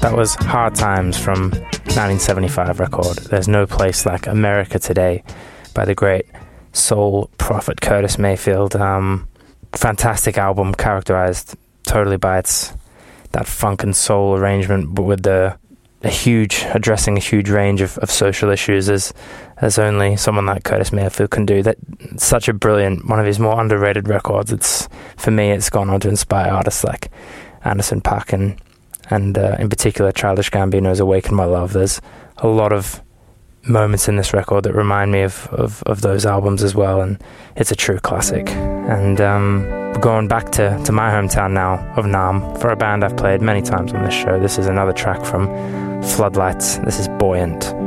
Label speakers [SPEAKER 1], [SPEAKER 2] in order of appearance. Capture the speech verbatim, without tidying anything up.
[SPEAKER 1] That was Hard Times from nineteen seventy-five record, There's No Place Like America Today, by the great soul prophet Curtis Mayfield. Um, fantastic album, characterized totally by its that funk and soul arrangement, but with the a huge addressing a huge range of, of social issues as as only someone like Curtis Mayfield can do. That such a brilliant, one of his more underrated records. It's for me, it's gone on to inspire artists like Anderson .Paak and and uh, in particular Childish Gambino's Awaken My Love. There's a lot of moments in this record that remind me of, of, of those albums as well, and it's a true classic. And um, going back to, to my hometown now of Naarm, for a band I've played many times on this show, this is another track from Floodlights. This is Buoyant.